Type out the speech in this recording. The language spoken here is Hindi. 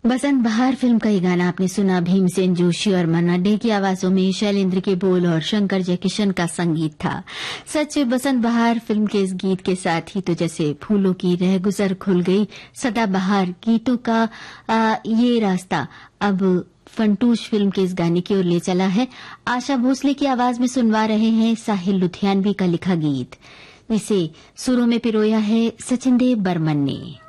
बसंत बहार फिल्म का ये गाना आपने सुना। भीमसेन जोशी और मन्ना डे की आवाजों में शैलेंद्र के बोल और शंकर जयकिशन का संगीत था। सच बसंत बहार फिल्म के इस गीत के साथ ही तो जैसे फूलों की रह गुजर खुल गई, सदाबहार गीतों का ये रास्ता अब फंटूश फिल्म के इस गाने की ओर ले चला है। आशा भोसले की आवाज में सुनवा रहे हैं साहिल लुधियानवी का लिखा गीत। इसे सुरों में पिरोया है सचिन देव बर्मन ने।